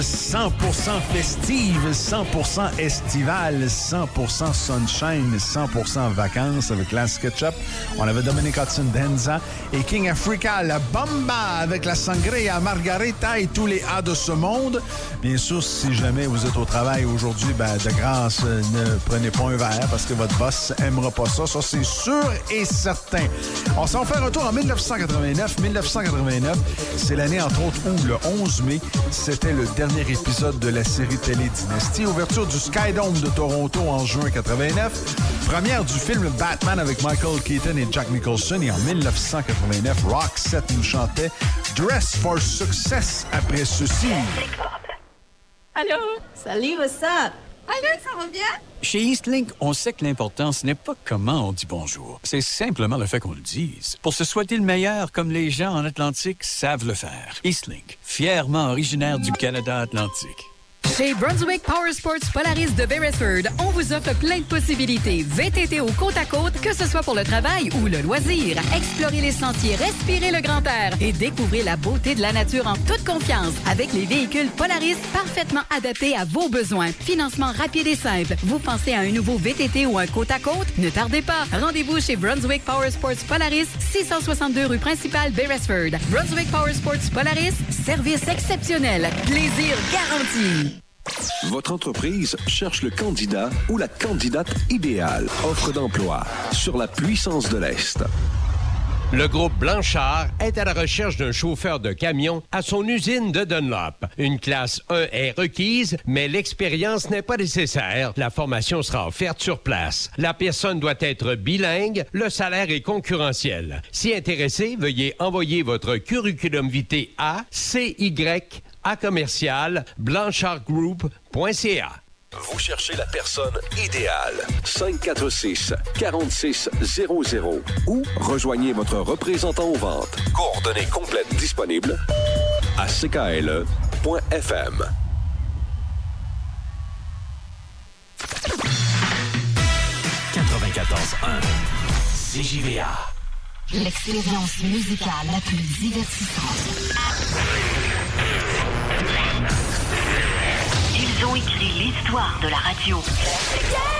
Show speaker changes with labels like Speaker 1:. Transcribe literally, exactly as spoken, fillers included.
Speaker 1: cent pour cent festive, cent pour cent estivale, cent pour cent sunshine, cent pour cent vacances avec Lance Ketchup. On avait Dominic Hudson Denza et King Africa, la Bamba avec la Sangria Margarita et tous les A de ce monde. Bien sûr, si jamais vous êtes au travail aujourd'hui, ben, de grâce, ne prenez pas un verre parce que votre boss aimera pas ça. Ça, c'est sûr et certain. On s'en fait un retour en dix-neuf cent quatre-vingt-neuf. dix-neuf cent quatre-vingt-neuf, c'est l'année, entre autres, où le onze mai, c'était le dernier épisode de la série télé Dynasty. Ouverture du Skydome de Toronto en juin quatre-vingt-neuf. Première du film Batman avec Michael Keaton et Jack Nicholson. Et en dix-neuf cent quatre-vingt-neuf, Roxette nous chantait Dress for Success après ceci.
Speaker 2: Allô?
Speaker 3: Salut, what's up?
Speaker 2: Allô, ça va bien?
Speaker 4: Chez Eastlink, on sait que l'important, ce n'est pas comment on dit bonjour. C'est simplement le fait qu'on le dise. Pour se souhaiter le meilleur, comme les gens en Atlantique savent le faire. Eastlink, fièrement originaire du Canada Atlantique.
Speaker 5: Chez Brunswick Power Sports Polaris de Beresford, on vous offre plein de possibilités. V T T au côte à côte, que ce soit pour le travail ou le loisir. Explorez les sentiers, respirez le grand air et découvrez la beauté de la nature en toute confiance avec les véhicules Polaris parfaitement adaptés à vos besoins. Financement rapide et simple. Vous pensez à un nouveau V T T ou un côte à côte? Ne tardez pas. Rendez-vous chez Brunswick Power Sports Polaris, six cent soixante-deux rue principale, Beresford. Brunswick Power Sports Polaris, service exceptionnel. Plaisir garanti.
Speaker 6: Votre entreprise cherche le candidat ou la candidate idéale. Offre d'emploi sur la puissance de l'Est.
Speaker 7: Le groupe Blanchard est à la recherche d'un chauffeur de camion à son usine de Dunlop. Une classe un est requise, mais l'expérience n'est pas nécessaire. La formation sera offerte sur place. La personne doit être bilingue. Le salaire est concurrentiel. Si intéressé, veuillez envoyer votre curriculum vitae à C Y à commercial blanchardgroup point c a.
Speaker 6: Vous cherchez la personne idéale. cinq quatre six, quatre six zéro zéro ou rejoignez votre représentant aux ventes. Coordonnées complètes disponibles à c k l e point f m.
Speaker 8: quatre-vingt-quatorze un C J V A.
Speaker 9: L'expérience musicale la plus divertissante. Ils ont écrit l'histoire de la radio.